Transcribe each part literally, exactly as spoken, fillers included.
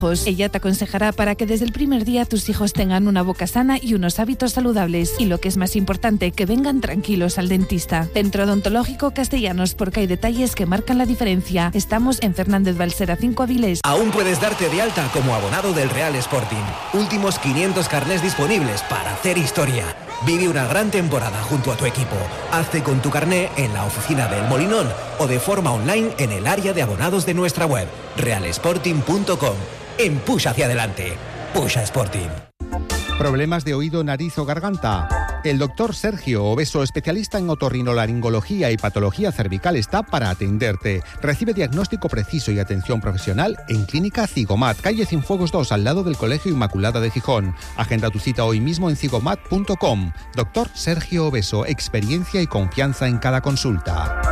Ella te aconsejará para que desde el primer día tus hijos tengan una boca sana y unos hábitos saludables. Y lo que es más importante, que vengan tranquilos al dentista. Centro Odontológico Castellanos, porque hay detalles que marcan la diferencia. Estamos en Fernández Balsera cinco Avilés. Aún puedes darte de alta como abonado del Real Sporting. Últimos quinientos carnés disponibles para hacer historia. Vive una gran temporada junto a tu equipo. Hazte con tu carné en la oficina del Molinón o de forma online en el área de abonados de nuestra web, real sporting punto com. En Push hacia adelante. Pusha Sporting. ¿Problemas de oído, nariz o garganta? El doctor Sergio Obeso, especialista en otorrinolaringología y patología cervical, está para atenderte. Recibe diagnóstico preciso y atención profesional en Clínica Cigomat, calle Cienfuegos dos, al lado del Colegio Inmaculada de Gijón. Agenda tu cita hoy mismo en cigomat punto com. Doctor Sergio Obeso, experiencia y confianza en cada consulta.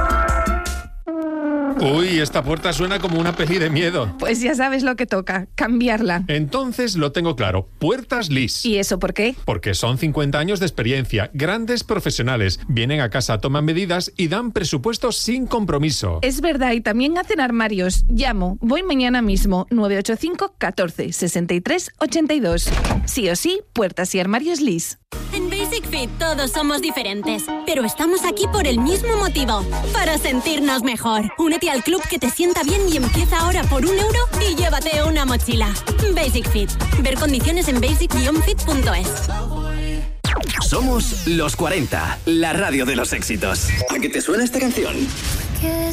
Uy, esta puerta suena como una peli de miedo. Pues ya sabes lo que toca, cambiarla. Entonces lo tengo claro, Puertas Lis. ¿Y eso por qué? Porque son cincuenta años de experiencia, grandes profesionales, vienen a casa, toman medidas y dan presupuestos sin compromiso. Es verdad, y también hacen armarios. Llamo, voy mañana mismo, nueve ocho cinco, catorce, sesenta y tres, ochenta y dos. Sí o sí, Puertas y Armarios Lis. En Basic Fit todos somos diferentes, pero estamos aquí por el mismo motivo, para sentirnos mejor. Únete al club que te sienta bien y empieza ahora por un euro y llévate una mochila. Basic Fit. Ver condiciones en basic guion fit punto es. Somos Los cuarenta, la radio de los éxitos. ¿A qué te suena esta canción?